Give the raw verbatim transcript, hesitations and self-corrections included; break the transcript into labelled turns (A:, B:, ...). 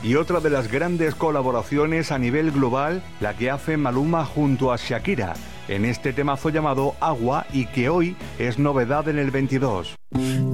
A: Y otra de las grandes colaboraciones a nivel global, la que hace Maluma junto a Shakira, en este temazo llamado Agua y que hoy es novedad en el veintidós.